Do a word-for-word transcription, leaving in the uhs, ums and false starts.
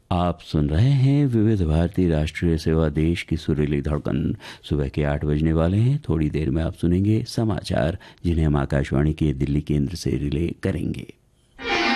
आप सुन रहे हैं विविध भारती राष्ट्रीय सेवा, देश की सुरीली धड़कन। सुबह के आठ बजने वाले हैं। थोड़ी देर में आप सुनेंगे समाचार, जिन्हें हम आकाशवाणी के दिल्ली केंद्र से रिले करेंगे।